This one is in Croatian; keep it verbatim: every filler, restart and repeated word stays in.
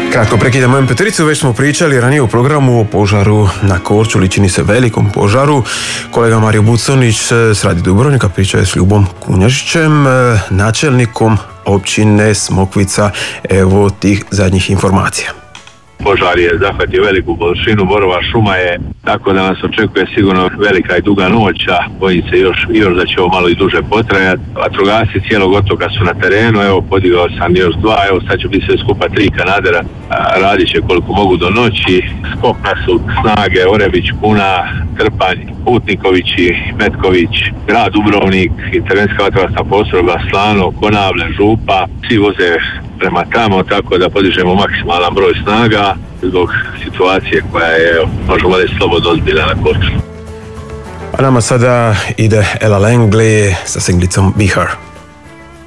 Kratko prekidamo em pe tri-cu, već smo pričali ranije u programu o požaru na Korčuli, čini se velikom požaru. Kolega Mario Buconić s Radio Dubrovnika pričao je s Ljubom Kunjažićem, načelnikom općine Smokvica. Evo tih zadnjih informacija. Požar je zahvatio veliku površinu, borova šuma je, tako da nas očekuje sigurno velika i duga noć, a bojim se još, još da će ovo malo i duže potrajati. Vatrogasci cijelog otoka su na terenu, evo podigao sam još dva, evo sad će biti sve skupa tri kanadera, radit će koliko mogu do noći. S kopna su snage Orebić, Kuna, Trpanj, Putnikovići, Metković, grad Dubrovnik, intervenska vatrogasna postrojba Slano, Konavle, Župa, svi voze prema tamo, tako da podižemo maksimalan broj snaga zbog situacije koja je, možemo reći, slobodno ozbiljna na Korčuli. A nama sada ide Ella Langley sa singlicom Be Her.